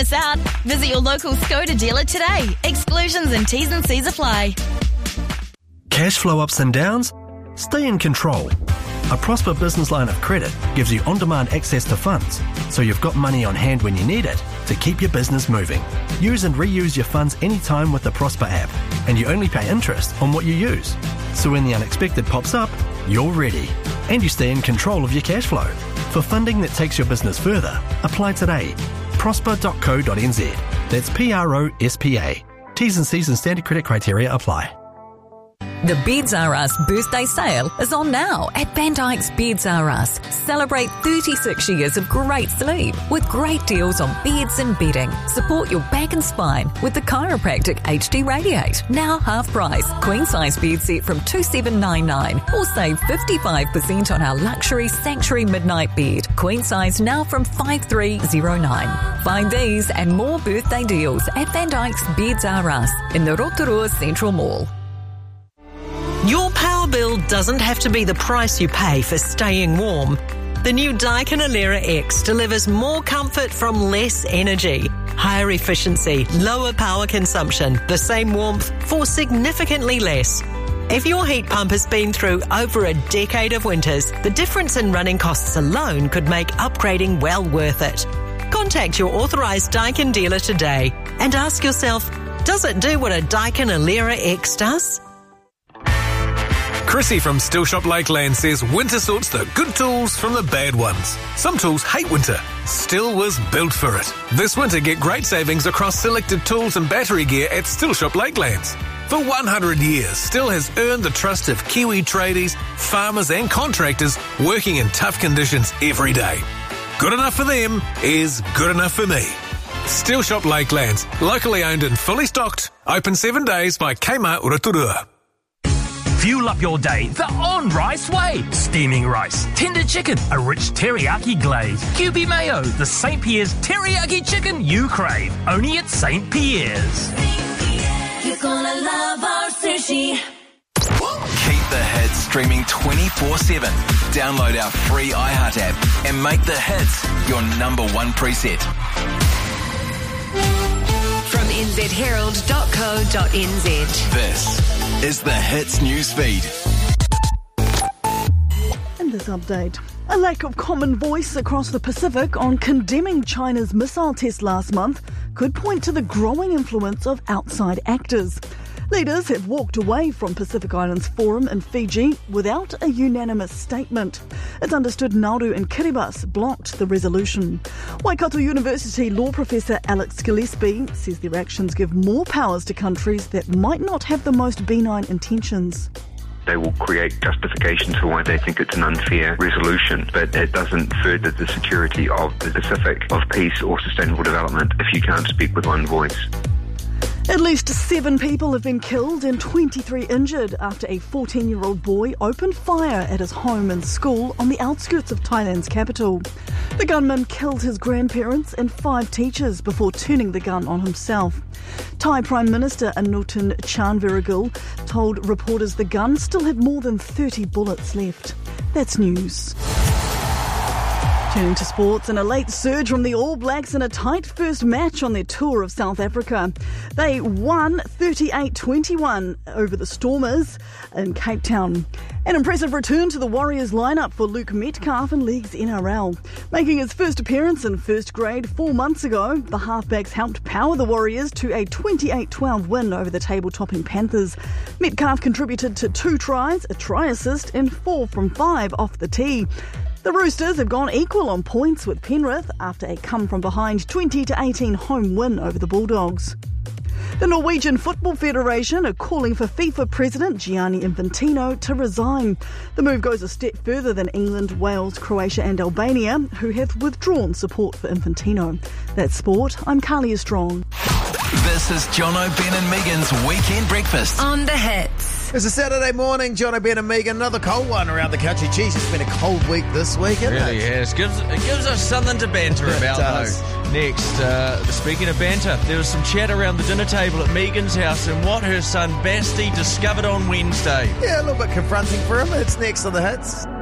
miss out. Visit your local Skoda dealer today. Exclusions and T's and C's apply. Cash flow ups and downs? Stay in control. A Prosper Business Line of Credit gives you on-demand access to funds, so you've got money on hand when you need it to keep your business moving. Use and reuse your funds anytime with the Prosper app, and you only pay interest on what you use. So when the unexpected pops up, you're ready. And you stay in control of your cash flow. For funding that takes your business further, apply today. prosper.co.nz. That's PROSPA. T's and C's and standard credit criteria apply. The Beds R Us birthday sale is on now at Van Dyke's Beds R Us. Celebrate 36 years of great sleep with great deals on beds and bedding. Support your back and spine with the Chiropractic HD Radiate. Now half price. Queen size bed set from $2,799 or save 55% on our luxury Sanctuary Midnight Bed. Queen size now from $5,309. Find these and more birthday deals at Van Dyke's Beds R Us in the Rotorua Central Mall. Your power bill doesn't have to be the price you pay for staying warm. The new Daikin Alera X delivers more comfort from less energy, higher efficiency, lower power consumption, the same warmth for significantly less. If your heat pump has been through over a decade of winters, the difference in running costs alone could make upgrading well worth it. Contact your authorised Daikin dealer today and ask yourself, does it do what a Daikin Alera X does? Chrissy from Steel Shop Lakeland says winter sorts the good tools from the bad ones. Some tools hate winter. Still was built for it. This winter, get great savings across selected tools and battery gear at Steel Shop Lakelands. For 100 years, Still has earned the trust of Kiwi tradies, farmers and contractors working in tough conditions every day. Good enough for them is good enough for me. Steel Shop Lakelands, locally owned and fully stocked. Open 7 days by Kmart Rotorua. Fuel up your day the on-rice way. Steaming rice, tender chicken, a rich teriyaki glaze, QB mayo, the St. Pierre's teriyaki chicken you crave. Only at St. Pierre's. You're gonna love our sushi. Keep the hits streaming 24/7. Download our free iHeart app and make the hits your number one preset. From nzherald.co.nz. This is the Hits news feed. In this update, a lack of common voice across the Pacific on condemning China's missile test last month could point to the growing influence of outside actors. Leaders have walked away from Pacific Islands Forum in Fiji without a unanimous statement. It's understood Nauru and Kiribati blocked the resolution. Waikato University law professor Alex Gillespie says their actions give more powers to countries that might not have the most benign intentions. They will create justifications for why they think it's an unfair resolution, but it doesn't further the security of the Pacific, of peace or sustainable development if you can't speak with one voice. At least 7 people have been killed and 23 injured after a 14-year-old boy opened fire at his home and school on the outskirts of Thailand's capital. The gunman killed his grandparents and 5 teachers before turning the gun on himself. Thai Prime Minister Anutin Charnvirakul told reporters the gun still had more than 30 bullets left. That's news. Turning to sports, and a late surge from the All Blacks in a tight first match on their tour of South Africa. They won 38-21 over the Stormers in Cape Town. An impressive return to the Warriors lineup for Luke Metcalf in League's NRL. Making his first appearance in first grade 4 months ago, the halfbacks helped power the Warriors to a 28-12 win over the table-topping Panthers. Metcalf contributed to 2 tries, a try assist, and 4 from 5 off the tee. The Roosters have gone equal on points with Penrith after a come-from-behind 20-18 home win over the Bulldogs. The Norwegian Football Federation are calling for FIFA President Gianni Infantino to resign. The move goes a step further than England, Wales, Croatia and Albania, who have withdrawn support for Infantino. That's sport. I'm Carlia Strong. This is Jono, Ben and Megan's Weekend Breakfast. On the Hits. It's a Saturday morning, Jono, Ben and Megan. Another cold one around the country. Geez, it's been a cold week this week, hasn't it? Really has. It gives us something to banter about, though. Next, speaking of banter, there was some chat around the dinner table at Megan's house and what her son Basti discovered on Wednesday. Yeah, a little bit confronting for him. It's next on the Hits.